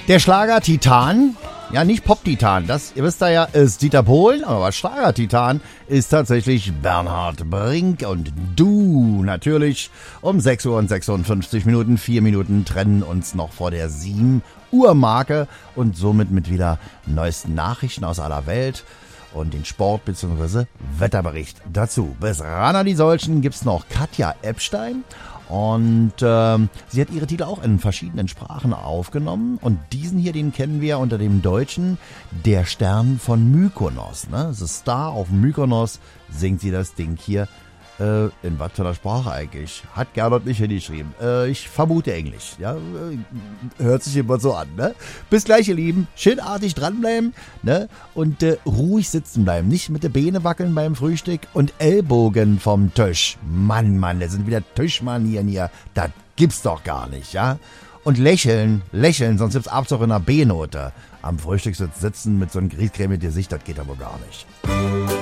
Der Schlager-Titan, ja nicht Pop-Titan, das, ihr wisst ja, ist Dieter Bohlen, aber Schlager-Titan ist tatsächlich Bernhard Brink und du natürlich um 6 Uhr und 56 Minuten, 4 Minuten trennen uns noch vor der 7 Uhr Marke und somit mit wieder neuesten Nachrichten aus aller Welt und den Sport- bzw. Wetterbericht dazu. Bis Rana die Solchen gibt's noch Katja Epstein. Und sie hat ihre Titel auch in verschiedenen Sprachen aufgenommen. Und diesen hier, den kennen wir unter dem Deutschen Der Stern von Mykonos. Ne? The Star auf Mykonos singt sie das Ding hier. In was für einer Sprache eigentlich? Hat Gernot nicht hingeschrieben. Ich vermute Englisch. Ja? Hört sich immer so an. Ne? Bis gleich, ihr Lieben. Schönartig dranbleiben, ne? Und ruhig sitzen bleiben. Nicht mit den Beine wackeln beim Frühstück und Ellbogen vom Tisch. Mann, das sind wieder Tischmanieren hier. Das gibt's doch gar nicht, ja? Und lächeln, sonst gibt's abends auch in einer B-Note. Am Frühstück sitzen mit so einem Grießcreme im Gesicht, das geht aber gar nicht.